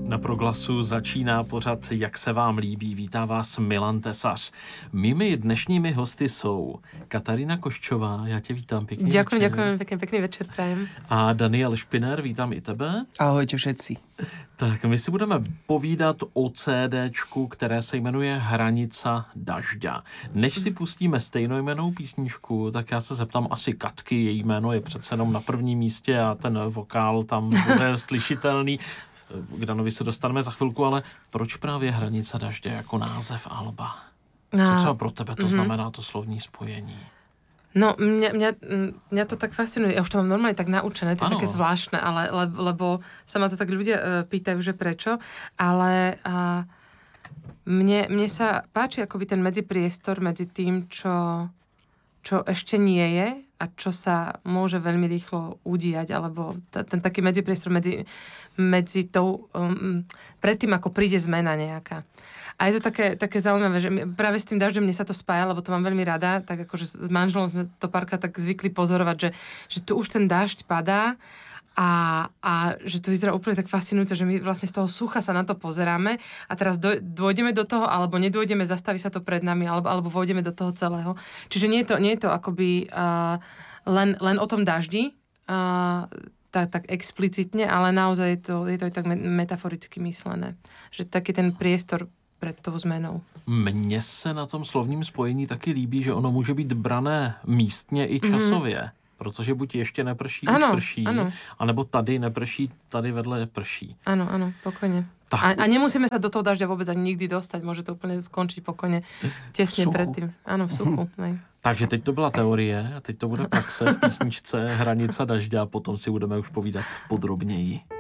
Na Proglasu začíná pořad Jak se vám líbí. Vítá vás Milan Tesař. Mými dnešními hosty jsou Katarína Koščová, já tě vítám, pěkný Ďakujem, večer. ďakujem, pekný večer prajem. A Daniel Špiner, vítám i tebe. Ahojte všetci. Tak my si budeme povídat o CDčku, které se jmenuje Hranica dažďa. Než si pustíme stejnojmennou písničku, tak já se zeptám asi Katky, její jméno je přece jenom na prvním místě a ten vokál tam bude slyšitelný. K Danovi se dostaneme za chvilku, ale proč právě Hranica dažďa jako název alba? Co třeba pro tebe to znamená to slovní spojení? No, mňa to tak fascinuje. Ja už to mám normálne tak naučené, to je také zvláštne, ale lebo sa ma to tak ľudia pýtajú, že prečo, ale mne sa páči akoby ten medzipriestor medzi tým, čo ešte nie je a čo sa môže veľmi rýchlo udiať, alebo ten taký medzipriestor medzi tou, predtým, ako príde zmena nejaká. A je to také zaujímavé, že práve s tým dažďom mne sa to spája, lebo to mám veľmi rada, tak akože s manželom sme to párkrát tak zvykli pozorovať, že tu už ten dážď padá a že to vyzerá úplne tak fascinujúce, že my vlastne z toho sucha sa na to pozeráme a teraz dôjdeme do toho, alebo nedôjdeme, zastaví sa to pred nami, alebo vôjdeme do toho celého. Čiže nie je to akoby len o tom daždi, tak explicitne, ale naozaj je to tak metaforicky myslené. Že taký ten priestor před tou zmenou. Mně se na tom slovním spojení taky líbí, že ono může být brané místně i časově, protože buď ještě neprší, už prší, anebo tady neprší, tady vedle prší. Ano, pokojně. A nemusíme sa do toho dažďa vôbec ani nikdy dostať, môže to úplne skončiť pokojne tesne predtým. Áno, v suchu. Takže teď to byla teorie a teď to bude praxe v písničce Hranica dažďa a potom si budeme už povídat podrobněji.